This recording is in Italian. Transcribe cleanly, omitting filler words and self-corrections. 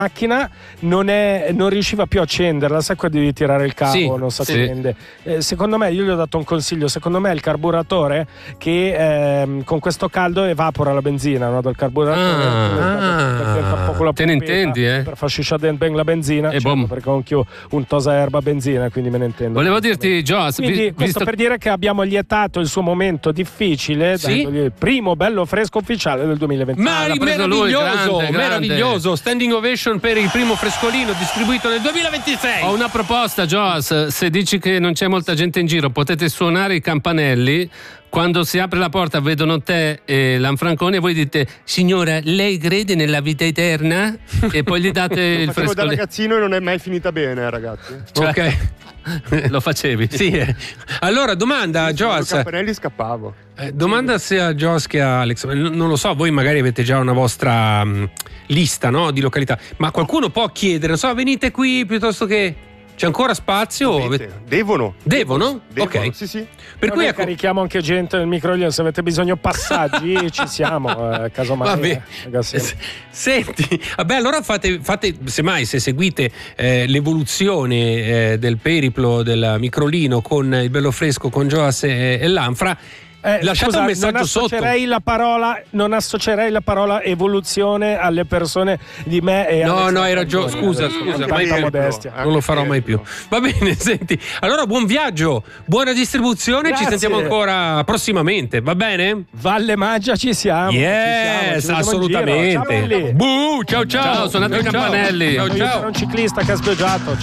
macchina non riusciva più a accenderla, sai qua devi tirare il cavo, non si accende. Secondo me, io gli ho dato un consiglio, secondo me è il carburatore che con questo caldo evapora la benzina, no? Dal carburatore te ne intendi, per far scisciare bene la benzina, perché ho anch'io un tosa erba benzina, quindi me ne intendo. Volevo dirti, Joas, questo per dire che abbiamo lietato il suo momento difficile, dandogli il primo bello fresco ufficiale del 2020. Meraviglioso, standing ovation per il primo frescolino distribuito nel 2026. Ho una proposta, Joas, se dici che non c'è molta gente in giro, potete suonare i campanelli. Quando si apre la porta vedono te e Lanfrancone e voi dite: signora, lei crede nella vita eterna? E poi gli date il frescolino. Da ragazzino e non è mai finita bene, ragazzi. Ok. Lo facevi? Sì. Allora, domanda, Joas. Con i campanelli scappavo. Domanda sia a Joas che a Alex. Non lo so, voi magari avete già una vostra lista, no, di località, ma qualcuno può chiedere, non so, venite qui piuttosto che... C'è ancora spazio? Devono? Ok. Sì. Per cui carichiamo anche gente nel microonde, se avete bisogno passaggi ci siamo, casomai. Senti, vabbè, allora fate semmai, se seguite l'evoluzione del periplo del microlino con il bello fresco con Joas e Lanfra, lasciate un messaggio sotto. Non associerei la parola evoluzione alle persone di me e no, hai ragione, scusa, modestia. Non lo farò mai più. Va bene, senti, allora buon viaggio, buona distribuzione. Grazie. Ci sentiamo ancora prossimamente, va bene? Valle Maggia ci siamo. Yes, assolutamente. Ciao, ciao. Ciao, suonate i campanelli. Ciao. Io sono un ciclista che ha sbeggiato.